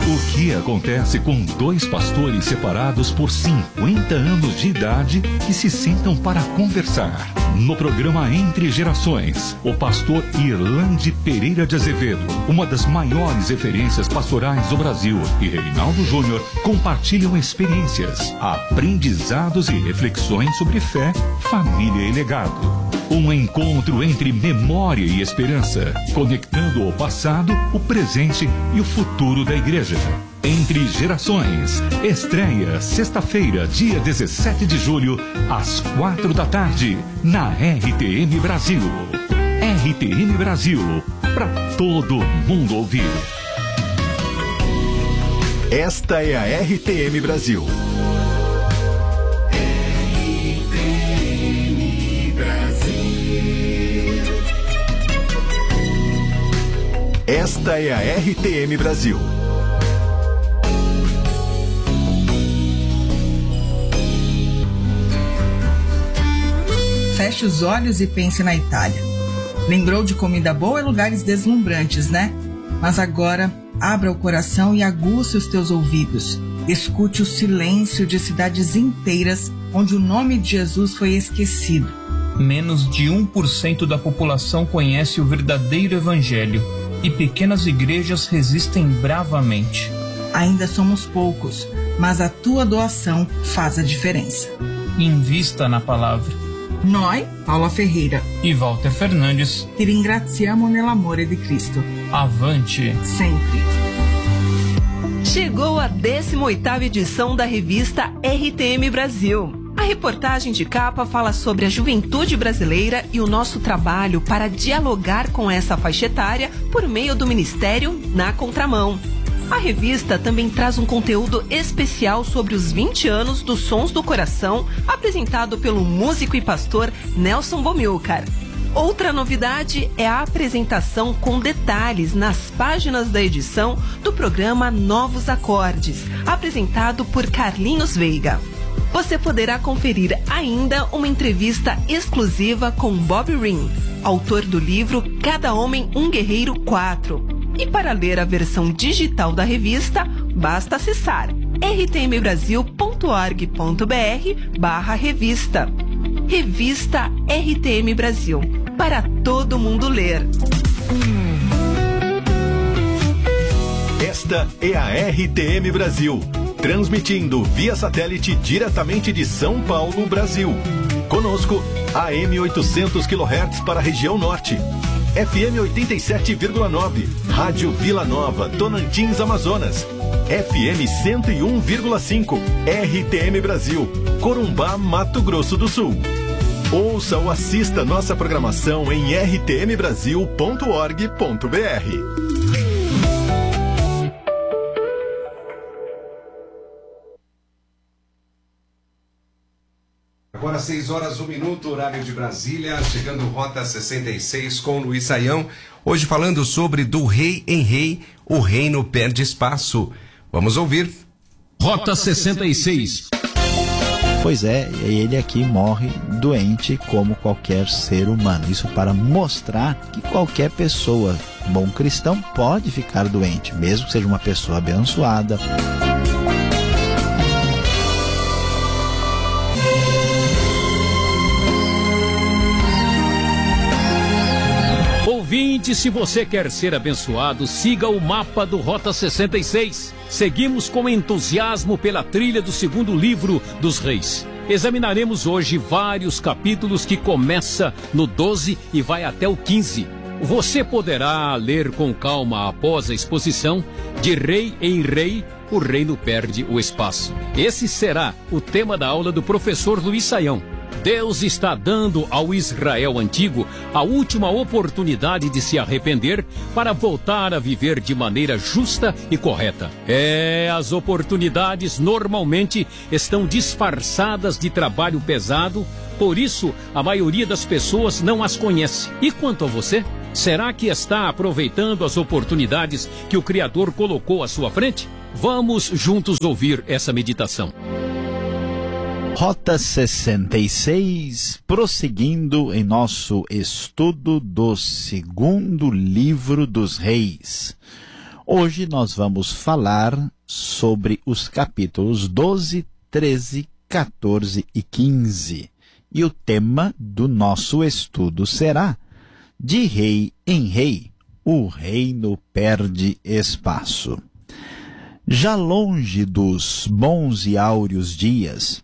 O que acontece com dois pastores separados por 50 anos de idade que se sentam para conversar? No programa Entre Gerações, o pastor Irlande Pereira de Azevedo, uma das maiores referências pastorais do Brasil, e Reinaldo Júnior compartilham experiências, aprendizados e reflexões sobre fé, família e legado. Um encontro entre memória e esperança, conectando o passado, o presente e o futuro da igreja. Entre Gerações, estreia sexta-feira, dia 17 de julho, às 4 da tarde, na RTM Brasil. RTM Brasil, para todo mundo ouvir. Esta é a RTM Brasil. Esta é a RTM Brasil. Feche os olhos e pense na Itália. Lembrou de comida boa e lugares deslumbrantes, né? Mas agora, abra o coração e aguce os teus ouvidos. Escute o silêncio de cidades inteiras onde o nome de Jesus foi esquecido. Menos de 1% da população conhece o verdadeiro evangelho. E pequenas igrejas resistem bravamente. Ainda somos poucos, mas a tua doação faz a diferença. Invista na palavra. Noi, Paula Ferreira e Walter Fernandes, ti ringraziamo nell'amore di Cristo. Avante! Sempre! Chegou a 18ª edição da revista RTM Brasil. A reportagem de capa fala sobre a juventude brasileira e o nosso trabalho para dialogar com essa faixa etária por meio do Ministério Na Contramão. A revista também traz um conteúdo especial sobre os 20 anos dos Sons do Coração, apresentado pelo músico e pastor Nelson Bomilcar. Outra novidade é a apresentação com detalhes nas páginas da edição do programa Novos Acordes, apresentado por Carlinhos Veiga. Você poderá conferir ainda uma entrevista exclusiva com Bob Ring, autor do livro Cada Homem um Guerreiro 4. E para ler a versão digital da revista, basta acessar rtmbrasil.org.br/revista. Revista RTM Brasil, para todo mundo ler. Esta é a RTM Brasil, transmitindo via satélite diretamente de São Paulo, Brasil. Conosco, AM 800 kHz para a região norte, FM 87,9, Rádio Vila Nova, Tocantins, Amazonas, FM 101,5, RTM Brasil, Corumbá, Mato Grosso do Sul. Ouça ou assista nossa programação em rtmbrasil.org.br. Agora 6 horas, 1 minuto, horário de Brasília, chegando Rota 66 com Luiz Saião. Hoje falando sobre do rei em rei, o reino perde espaço. Vamos ouvir. Rota 66. Pois é, ele aqui morre doente como qualquer ser humano. Isso para mostrar que qualquer pessoa, bom cristão, pode ficar doente, mesmo que seja uma pessoa abençoada. Ouvinte, se você quer ser abençoado, siga o mapa do Rota 66. Seguimos com entusiasmo pela trilha do segundo livro dos Reis. Examinaremos hoje vários capítulos que começa no 12 e vai até o 15. Você poderá ler com calma após a exposição de rei em rei, o reino perde o espaço. Esse será o tema da aula do professor Luiz Saião. Deus está dando ao Israel antigo a última oportunidade de se arrepender para voltar a viver de maneira justa e correta. As oportunidades normalmente estão disfarçadas de trabalho pesado, por isso a maioria das pessoas não as conhece. E quanto a você? Será que está aproveitando as oportunidades que o Criador colocou à sua frente? Vamos juntos ouvir essa meditação. Rota 66, prosseguindo em nosso estudo do segundo livro dos Reis. Hoje nós vamos falar sobre os capítulos 12, 13, 14 e 15. E o tema do nosso estudo será: de rei em rei, o reino perde espaço. Já longe dos bons e áureos dias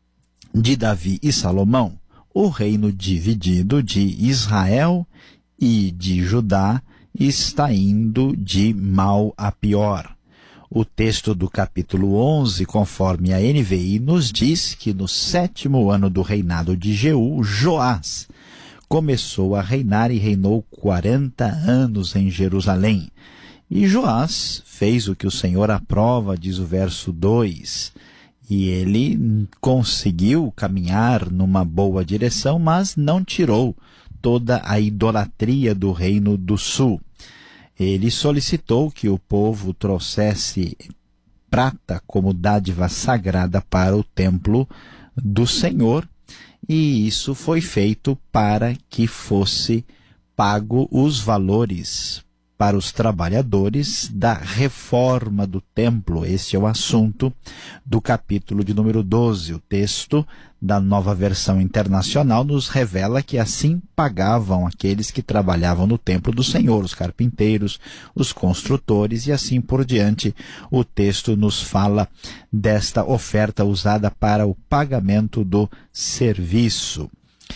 de Davi e Salomão, o reino dividido de Israel e de Judá está indo de mal a pior. O texto do capítulo 11, conforme a NVI, nos diz que no 7º ano do reinado de Jeú, Joás começou a reinar e reinou 40 anos em Jerusalém. E Joás fez o que o Senhor aprova, diz o verso 2. E ele conseguiu caminhar numa boa direção, mas não tirou toda a idolatria do reino do sul. Ele solicitou que o povo trouxesse prata como dádiva sagrada para o templo do Senhor, e isso foi feito para que fosse pago os valores para os trabalhadores da reforma do templo. Este é o assunto do capítulo de número 12. O texto da Nova Versão Internacional nos revela que assim pagavam aqueles que trabalhavam no templo do Senhor, os carpinteiros, os construtores e assim por diante. O texto nos fala desta oferta usada para o pagamento do serviço.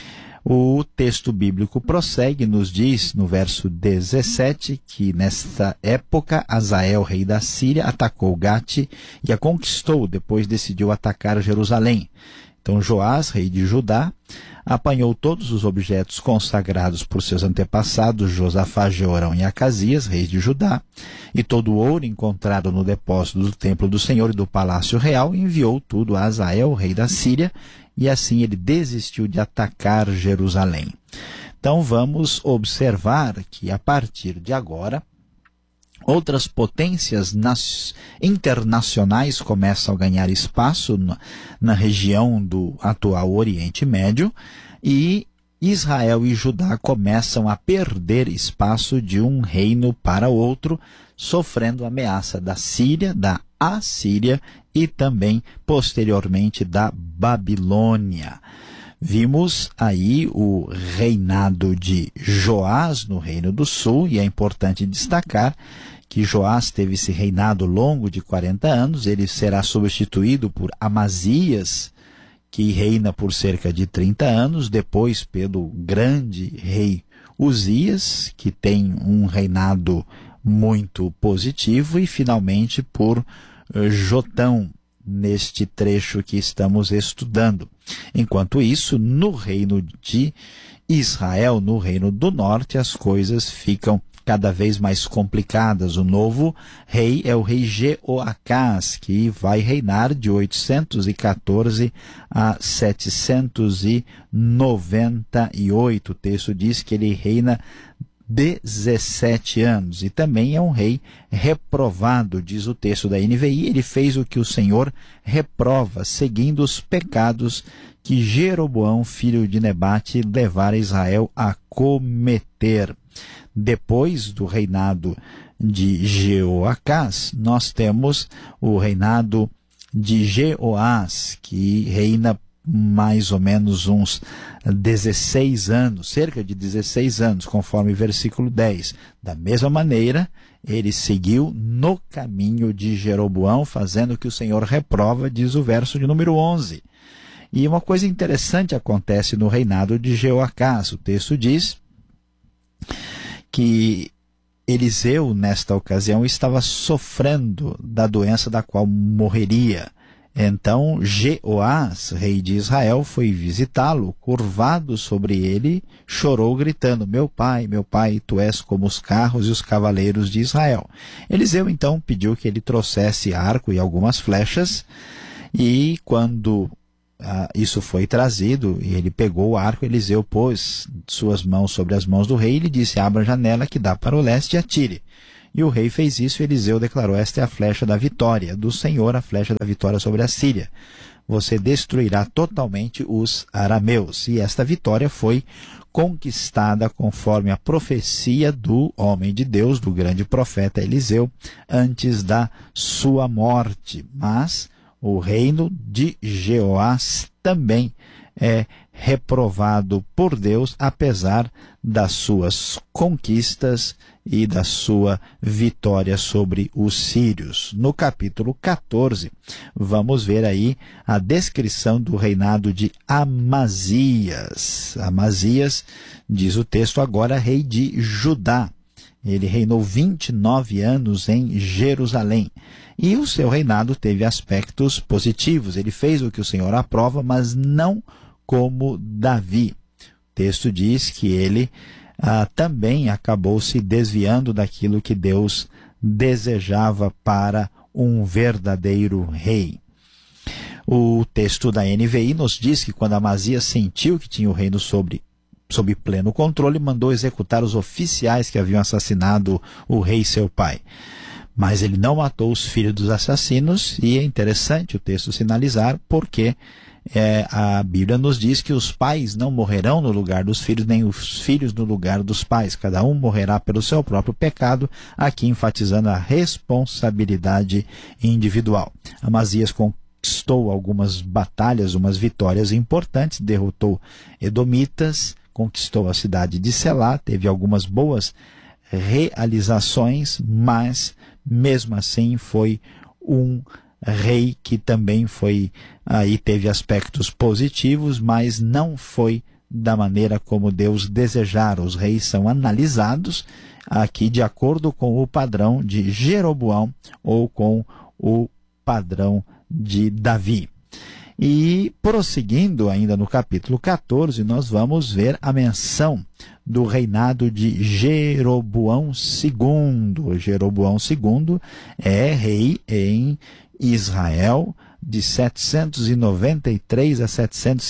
O texto bíblico prossegue, nos diz no verso 17 que nesta época Azael, rei da Síria, atacou Gate e a conquistou, depois decidiu atacar Jerusalém. Então Joás, rei de Judá, apanhou todos os objetos consagrados por seus antepassados, Josafá, Jeorão e Acasias, reis de Judá, e todo o ouro encontrado no depósito do templo do Senhor e do palácio real, e enviou tudo a Azael, rei da Síria, e assim ele desistiu de atacar Jerusalém. Então vamos observar que a partir de agora, outras potências internacionais começam a ganhar espaço na região do atual Oriente Médio, e Israel e Judá começam a perder espaço de um reino para outro, sofrendo ameaça da Síria, da Assíria e também, posteriormente, da Babilônia. Vimos aí o reinado de Joás no Reino do Sul, e é importante destacar que Joás teve esse reinado longo de 40 anos, ele será substituído por Amazias, que reina por cerca de 30 anos, depois pelo grande rei Uzias, que tem um reinado muito positivo, e finalmente por Jotão, neste trecho que estamos estudando. Enquanto isso, no reino de Israel, no reino do norte, as coisas ficam cada vez mais complicadas. O novo rei é o rei Jeoacás, que vai reinar de 814 a 798. O texto diz que ele reina 17 anos, e também é um rei reprovado, diz o texto da NVI. Ele fez o que o Senhor reprova, seguindo os pecados que Jeroboão, filho de Nebate, levara Israel a cometer. Depois do reinado de Jeoacás, nós temos o reinado de Jeoás, que reina mais ou menos uns 16 anos, cerca de 16 anos, conforme versículo 10. Da mesma maneira, ele seguiu no caminho de Jeroboão, fazendo o que o Senhor reprova, diz o verso de número 11. E uma coisa interessante acontece no reinado de Jeoacás. O texto diz que Eliseu, nesta ocasião, estava sofrendo da doença da qual morreria. Então Jeoás, rei de Israel, foi visitá-lo, curvado sobre ele, chorou gritando: meu pai, tu és como os carros e os cavaleiros de Israel. Eliseu então pediu que ele trouxesse arco e algumas flechas, e quando isso foi trazido e ele pegou o arco, Eliseu pôs suas mãos sobre as mãos do rei e lhe disse: abra a janela que dá para o leste e atire. E o rei fez isso, e Eliseu declarou: esta é a flecha da vitória do Senhor, a flecha da vitória sobre a Síria. você destruirá totalmente os arameus. E esta vitória foi conquistada conforme a profecia do homem de Deus, do grande profeta Eliseu, antes da sua morte. Mas o reino de Jeoás também é reprovado por Deus, apesar das suas conquistas e da sua vitória sobre os sírios. No capítulo 14, vamos ver aí a descrição do reinado de Amazias. Amazias, diz o texto, agora rei de Judá. Ele reinou 29 anos em Jerusalém. E o seu reinado teve aspectos positivos. Ele fez o que o Senhor aprova, mas não como Davi. O texto diz que ele também acabou se desviando daquilo que Deus desejava para um verdadeiro rei. O texto da NVI nos diz que quando Amazias sentiu que tinha o reino sob pleno controle, mandou executar os oficiais que haviam assassinado o rei seu pai. Mas ele não matou os filhos dos assassinos, e é interessante o texto sinalizar, porque a Bíblia nos diz que os pais não morrerão no lugar dos filhos, nem os filhos no lugar dos pais. Cada um morrerá pelo seu próprio pecado, aqui enfatizando a responsabilidade individual. Amazias conquistou algumas batalhas, umas vitórias importantes, derrotou edomitas, conquistou a cidade de Selá, teve algumas boas realizações, mas mesmo assim foi um rei que também teve aspectos positivos, mas não foi da maneira como Deus desejara. Os reis são analisados aqui de acordo com o padrão de Jeroboão ou com o padrão de Davi. E prosseguindo ainda no capítulo 14, nós vamos ver a menção do reinado de Jeroboão II. Jeroboão II é rei em Israel de 793 a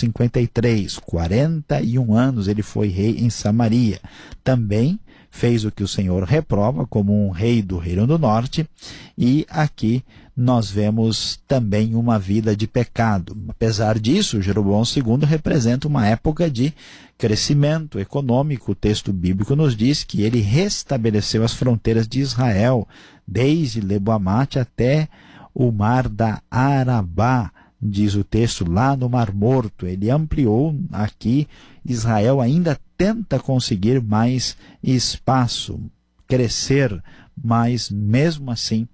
753, 41 anos ele foi rei em Samaria. Também fez o que o Senhor reprova como um rei do Reino do Norte, e aqui nós vemos também uma vida de pecado. Apesar disso, Jeroboão II representa uma época de crescimento econômico. O texto bíblico nos diz que ele restabeleceu as fronteiras de Israel, desde Lebo-amate até o mar da Arabá, diz o texto, lá no Mar Morto. Ele ampliou aqui. Israel ainda tenta conseguir mais espaço, crescer, mas mesmo assim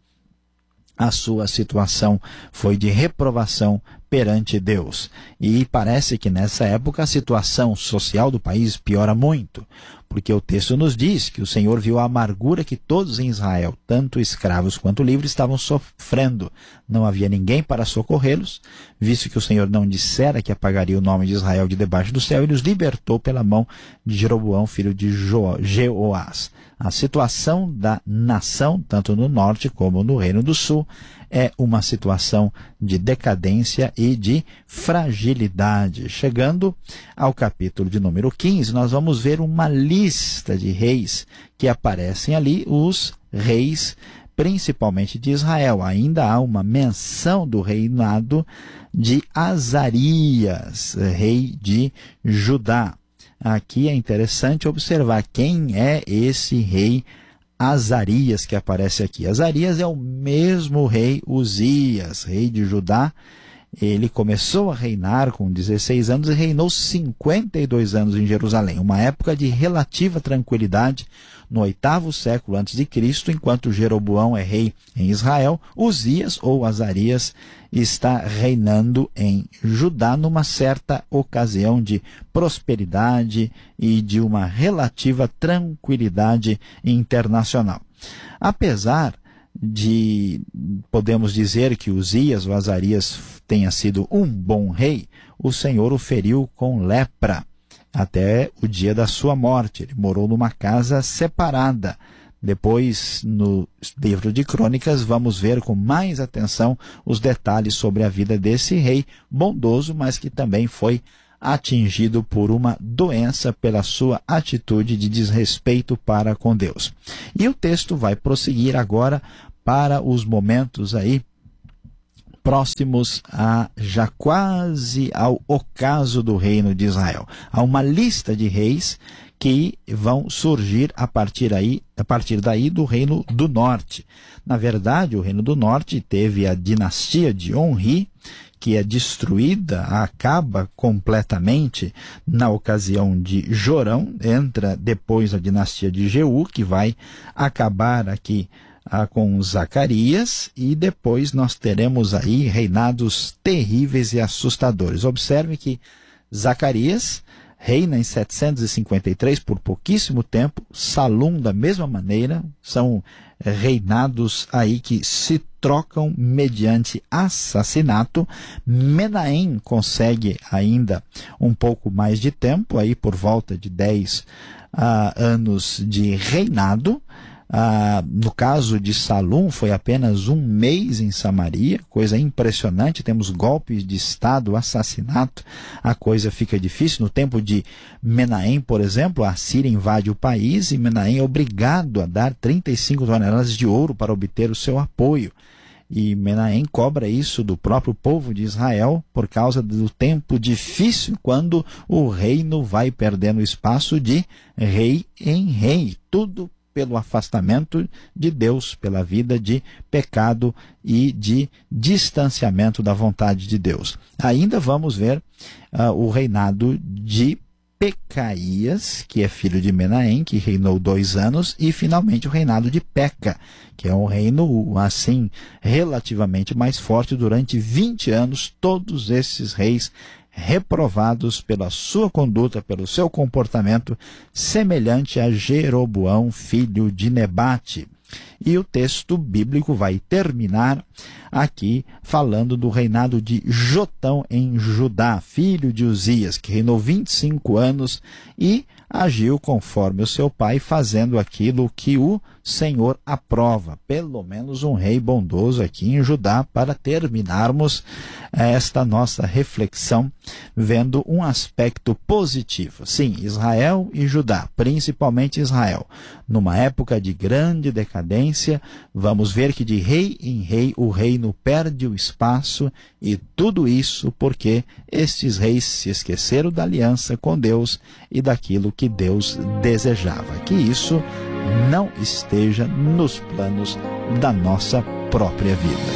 a sua situação foi de reprovação perante Deus. E parece que nessa época a situação social do país piora muito, porque o texto nos diz que o Senhor viu a amargura que todos em Israel, tanto escravos quanto livres, estavam sofrendo. Não havia ninguém para socorrê-los, visto que o Senhor não dissera que apagaria o nome de Israel de debaixo do céu, e os libertou pela mão de Jeroboão, filho de Jeoás. A situação da nação, tanto no norte como no Reino do Sul, é uma situação de decadência e de fragilidade. Chegando ao capítulo de número 15, nós vamos ver uma lista de reis que aparecem ali, os reis principalmente de Israel. Ainda há uma menção do reinado de Azarias, rei de Judá. Aqui é interessante observar quem é esse rei Azarias que aparece aqui. Azarias é o mesmo rei Uzias, rei de Judá. Ele começou a reinar com 16 anos e reinou 52 anos em Jerusalém, uma época de relativa tranquilidade no 8º século a.C., enquanto Jeroboão é rei em Israel. Uzias ou Azarias está reinando em Judá numa certa ocasião de prosperidade e de uma relativa tranquilidade internacional. Apesar de, podemos dizer que Uzias ou Azarias tenha sido um bom rei, o Senhor o feriu com lepra até o dia da sua morte. Ele morou numa casa separada. Depois, no livro de Crônicas, vamos ver com mais atenção os detalhes sobre a vida desse rei bondoso, mas que também foi atingido por uma doença pela sua atitude de desrespeito para com Deus. E o texto vai prosseguir agora para os momentos aí próximos a já quase ao ocaso do reino de Israel. Há uma lista de reis que vão surgir a partir daí do reino do norte. Na verdade, o reino do norte teve a dinastia de Onri, que é destruída, acaba completamente na ocasião de Jorão, entra depois a dinastia de Jeú, que vai acabar aqui com Zacarias, e depois nós teremos aí reinados terríveis e assustadores. Observe que Zacarias reina em 753 por pouquíssimo tempo, Salum da mesma maneira, são reinados aí que se trocam mediante assassinato. Menahem consegue ainda um pouco mais de tempo, aí por volta de 10 anos de reinado. No caso de Salum, foi apenas 1 mês em Samaria, coisa impressionante. Temos golpes de Estado, assassinato, a coisa fica difícil. No tempo de Menahem, por exemplo, a Síria invade o país e Menahem é obrigado a dar 35 toneladas de ouro para obter o seu apoio. E Menahem cobra isso do próprio povo de Israel por causa do tempo difícil, quando o reino vai perdendo espaço de rei em rei. Tudo pelo afastamento de Deus, pela vida de pecado e de distanciamento da vontade de Deus. Ainda vamos ver o reinado de Pecaías, que é filho de Menahem, que reinou 2 anos, e finalmente o reinado de Peca, que é um reino assim relativamente mais forte durante 20 anos. Todos esses reis reprovados pela sua conduta, pelo seu comportamento, semelhante a Jeroboão, filho de Nebate. E o texto bíblico vai terminar aqui falando do reinado de Jotão em Judá, filho de Uzias, que reinou 25 anos e agiu conforme o seu pai, fazendo aquilo que o Senhor aprova. Pelo menos um rei bondoso aqui em Judá, para terminarmos esta nossa reflexão vendo um aspecto positivo. Sim, Israel e Judá, principalmente Israel, numa época de grande decadência, vamos ver que de rei em rei o reino perde o espaço, e tudo isso porque estes reis se esqueceram da aliança com Deus e daquilo que Deus desejava. Que isso não esteja nos planos da nossa própria vida.